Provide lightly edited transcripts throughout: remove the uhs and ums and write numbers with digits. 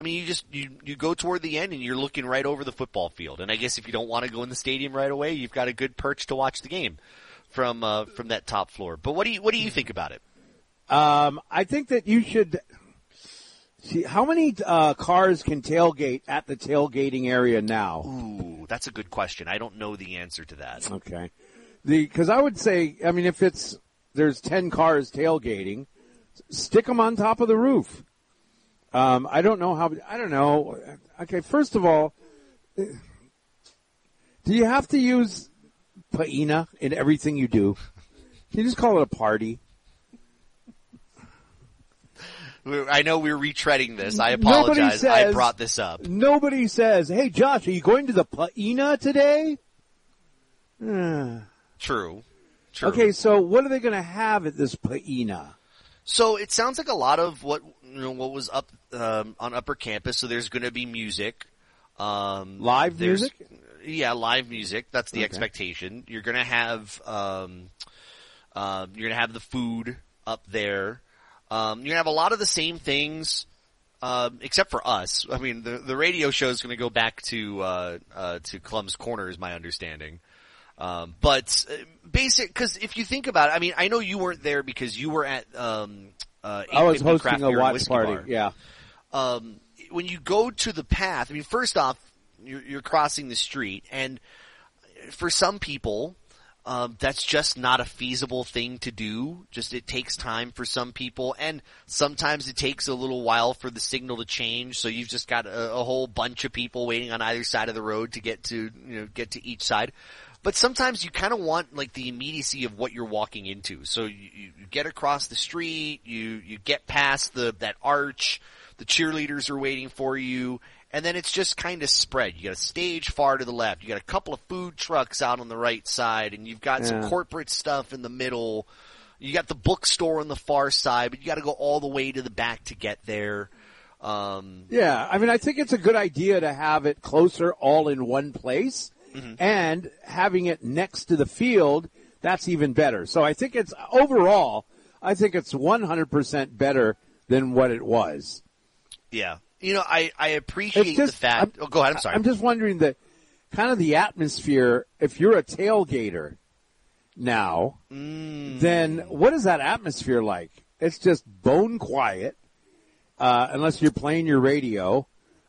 I mean, you go toward the end and you're looking right over the football field. And I guess if you don't want to go in the stadium right away, you've got a good perch to watch the game from that top floor. But what do you think about it? I think that you should see how many cars can tailgate at the tailgating area now. Ooh, that's a good question. I don't know the answer to that. Okay, because I would say, I mean, if there's 10 cars tailgating, stick them on top of the roof. I don't know. Okay, first of all, do you have to use paina in everything you do? Can you just call it a party? I know we're retreading this. I apologize. I brought this up. Nobody says, hey, Josh, are you going to the paina today? True. Okay, so what are they going to have at this paina? So it sounds like a lot of what was up on Upper Campus. So there's going to be music, live music. Yeah, live music. That's the expectation. You're going to have the food up there. You're going to have a lot of the same things, except for us. I mean, the radio show is going to go back to Clum's Corner, is my understanding. But cause if you think about it, I mean, I know you weren't there because you were at, I was hosting a watch party. Bar. Yeah. When you go to the path, I mean, first off, you're crossing the street, and for some people, that's just not a feasible thing to do. Just it takes time for some people, and sometimes it takes a little while for the signal to change. So you've just got a whole bunch of people waiting on either side of the road to get to each side. But sometimes you kind of want like the immediacy of what you're walking into. So you get across the street, you get past that arch, the cheerleaders are waiting for you, and then it's just kind of spread. You got a stage far to the left, you got a couple of food trucks out on the right side, and you've got some corporate stuff in the middle. You got the bookstore on the far side, but you got to go all the way to the back to get there. Yeah, I mean, I think it's a good idea to have it closer all in one place. Mm-hmm. And having it next to the field, that's even better. So I think it's 100% better than what it was. Yeah. You know, I appreciate the fact. Go ahead. I'm sorry. I'm just wondering the atmosphere, if you're a tailgater now, then what is that atmosphere like? It's just bone quiet, unless you're playing your radio.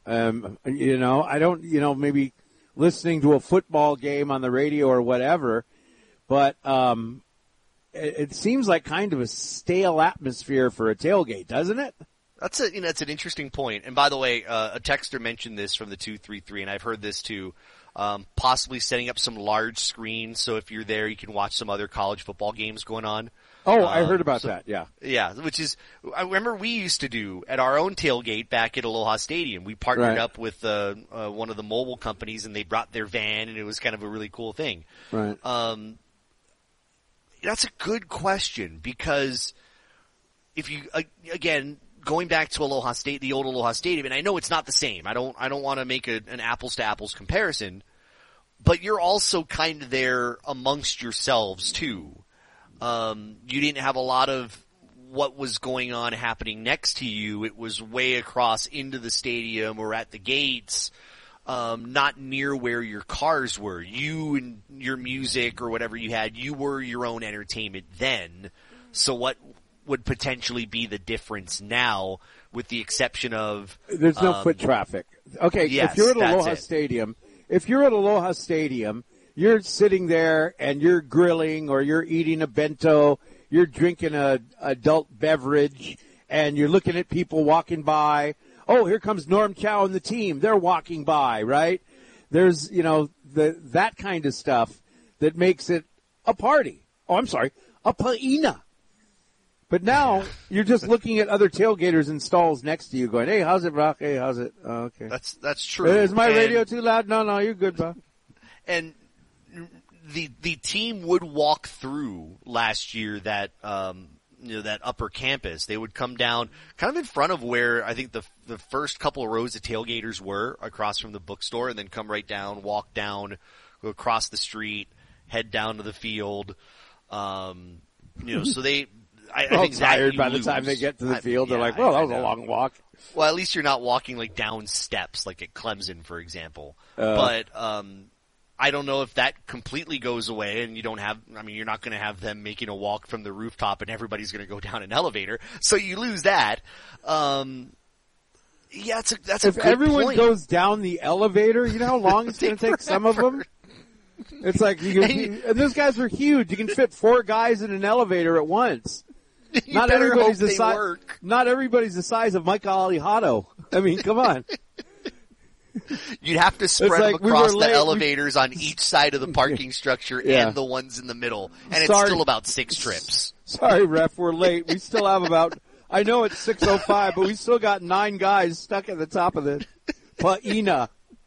Maybe listening to a football game on the radio or whatever, but it seems like kind of a stale atmosphere for a tailgate, doesn't it? That's an interesting point. And by the way, a texter mentioned this from the 233, and I've heard this too. Possibly setting up some large screens, so if you're there, you can watch some other college football games going on. Oh, I heard about that, yeah. Yeah, which is, I remember we used to do at our own tailgate back at Aloha Stadium. We partnered up with one of the mobile companies, and they brought their van, and it was kind of a really cool thing. Right. That's a good question, because if you, again, going back to Aloha State, the old Aloha Stadium, and I know it's not the same. I don't want to make an apples to apples comparison, but you're also kind of there amongst yourselves too. You didn't have a lot of what was going on happening next to you. It was way across into the stadium or at the gates, not near where your cars were. You and your music or whatever you had, you were your own entertainment then. So what would potentially be the difference now, with the exception of there's no foot traffic. Okay, yes, if you're at Aloha Stadium, you're sitting there and you're grilling or you're eating a bento, you're drinking a adult beverage, and you're looking at people walking by. Oh, here comes Norm Chow and the team. They're walking by, right? There's, that kind of stuff that makes it a party. Oh, I'm sorry, a paina. But now you're just looking at other tailgaters in stalls next to you going, hey, how's it, Brock? Hey, how's it? Oh, okay. That's true. Is my radio too loud? No, you're good, Brock. And the team would walk through last year that upper campus. They would come down kind of in front of where I think the first couple of rows of tailgaters were, across from the bookstore, and then come right down, walk down, go across the street, head down to the field. So I all think that tired you by the lose. time they get to the field. They're Yeah, like, well, that was I a know. long walk. Well, at least you're not walking like down steps like at Clemson, for example. But I don't know if that completely goes away and you don't have, I mean, you're not going to have them making a walk from the rooftop and everybody's going to go down an elevator. So you lose that. Yeah, that's a If good everyone point. goes down the elevator, you know how long it's going to take some of them? It's like, and those guys are huge. You can fit 4 guys in an elevator at once. You better hope they work. Not everybody's the size of Michael Alejado. I mean, come on. You'd have to spread like them we across were the late. elevators on each side of the parking structure Yeah. and the ones in the middle. And Sorry. it's still about 6 trips. Sorry, ref, we're late. We still have about, I know it's 6:05, but we still got 9 guys stuck at the top of the Paina.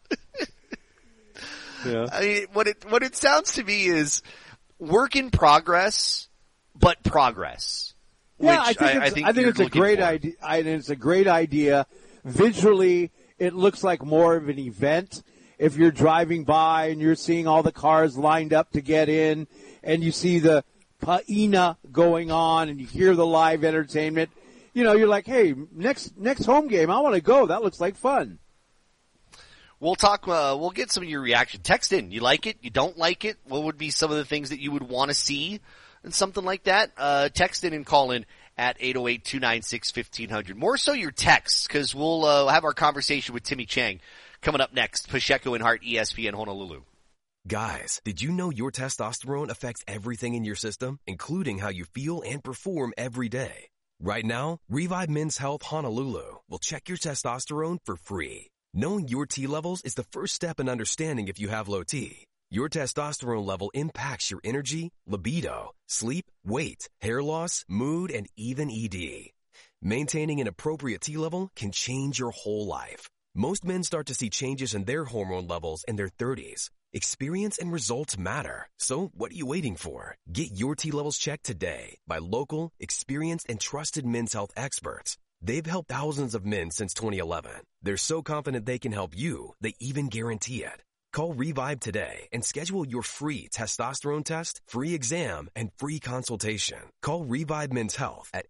Yeah. I mean, what it sounds to me is work in progress, but progress. Yeah, which I think you're it's a looking great for. idea. It's a great idea. Visually, it looks like more of an event. If you're driving by and you're seeing all the cars lined up to get in, and you see the Paina going on, and you hear the live entertainment, you know, you're like, hey, next home game, I want to go. That looks like fun. We'll talk. We'll get some of your reaction. Text in. You like it? You don't like it? What would be some of the things that you would want to see and something like that? Text in and call in at 808-296-1500. More so your texts, because we'll have our conversation with Timmy Chang coming up next. Pacheco and Hart, ESPN Honolulu. Guys, did you know your testosterone affects everything in your system, including how you feel and perform every day? Right now, Revive Men's Health Honolulu will check your testosterone for free. Knowing your T levels is the first step in understanding if you have low T. Your testosterone level impacts your energy, libido, sleep, weight, hair loss, mood, and even ED. Maintaining an appropriate T level can change your whole life. Most men start to see changes in their hormone levels in their 30s. Experience and results matter. So what are you waiting for? Get your T levels checked today by local, experienced, and trusted men's health experts. They've helped thousands of men since 2011. They're so confident they can help you, they even guarantee it. Call Revive today and schedule your free testosterone test, free exam, and free consultation. Call Revive Men's Health at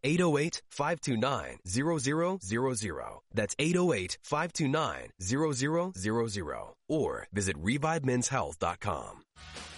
808-529-0000. That's 808-529-0000. Or visit ReviveMen'sHealth.com.